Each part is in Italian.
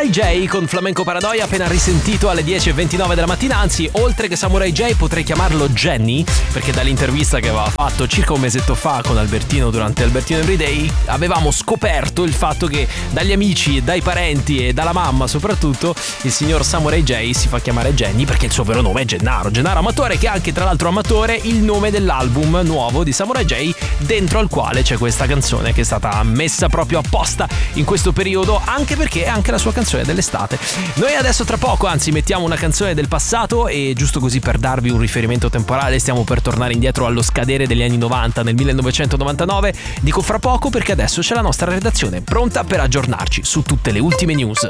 Samurai J con Flamenco Paranoia, appena risentito alle 10:29 della mattina. Anzi, oltre che Samurai J potrei chiamarlo Jenny, perché dall'intervista che aveva fatto circa un mesetto fa con Albertino durante Albertino Everyday avevamo scoperto il fatto che dagli amici, dai parenti e dalla mamma soprattutto il signor Samurai J si fa chiamare Jenny perché il suo vero nome è Gennaro Amatore, che è anche tra l'altro Amatore il nome dell'album nuovo di Samurai J, dentro al quale c'è questa canzone che è stata messa proprio apposta in questo periodo, anche perché è anche la sua canzone dell'estate. Noi adesso tra poco, anzi, mettiamo una canzone del passato e giusto così per darvi un riferimento temporale stiamo per tornare indietro allo scadere degli anni 90, nel 1999. Dico fra poco perché adesso c'è la nostra redazione pronta per aggiornarci su tutte le ultime news.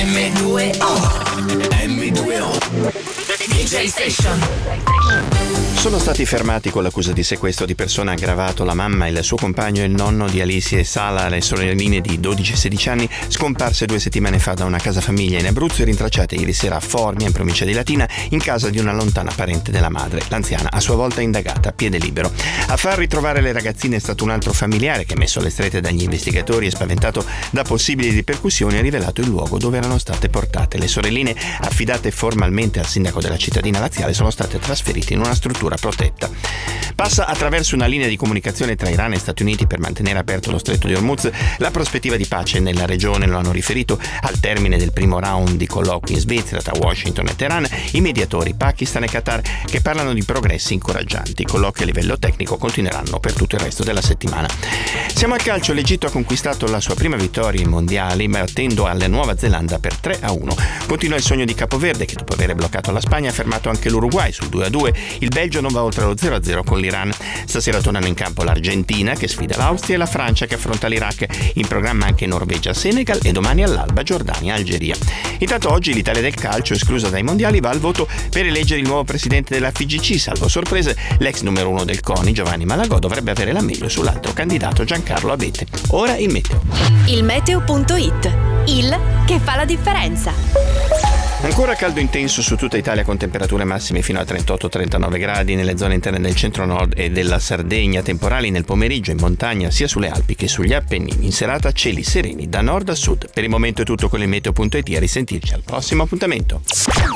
DJ Station. Sono stati fermati con l'accusa di sequestro di persona aggravato la mamma, il suo compagno e il nonno di Alice e Sala, le sorelline di 12 e 16 anni, scomparse 2 settimane fa da una casa famiglia in Abruzzo e rintracciate ieri sera a Formia, in provincia di Latina, in casa di una lontana parente della madre. L'anziana, a sua volta indagata a piede libero. A far ritrovare le ragazzine è stato un altro familiare che, messo alle strette dagli investigatori e spaventato da possibili ripercussioni, ha rivelato il luogo dove erano state portate. Le sorelline, affidate formalmente al sindaco della cittadina laziale, sono state trasferite in una struttura protetta. Passa attraverso una linea di comunicazione tra Iran e Stati Uniti per mantenere aperto lo stretto di Hormuz la prospettiva di pace nella regione. Lo hanno riferito al termine del primo round di colloqui in Svizzera tra Washington e Teheran i mediatori Pakistan e Qatar, che parlano di progressi incoraggianti. I colloqui a livello tecnico continueranno per tutto il resto della settimana. Siamo al calcio. L'Egitto ha conquistato la sua prima vittoria ai mondiali battendo alla Nuova Zelanda per 3-1. Continua il sogno di Capoverde, che dopo aver bloccato la Spagna ha fermato anche l'Uruguay sul 2-2. Il Belgio non va oltre lo 0-0 con l'Iran. Stasera tornano in campo l'Argentina, che sfida l'Austria, e la Francia, che affronta l'Iraq. In programma anche Norvegia, Senegal e domani all'alba Giordania, Algeria. Intanto oggi l'Italia del calcio, esclusa dai mondiali, va al voto per eleggere il nuovo presidente della FIGC. Salvo sorprese, l'ex numero 1 del CONI, Giovanni Malagò, dovrebbe avere la meglio sull'altro candidato Giancarlo Abete. Ora il meteo. Il meteo.it, il che fa la differenza. Ancora caldo intenso su tutta Italia con temperature massime fino a 38-39 gradi nelle zone interne del centro-nord e della Sardegna, temporali nel pomeriggio in montagna sia sulle Alpi che sugli Appennini. In serata cieli sereni da nord a sud. Per il momento è tutto con il meteo.it, a risentirci al prossimo appuntamento.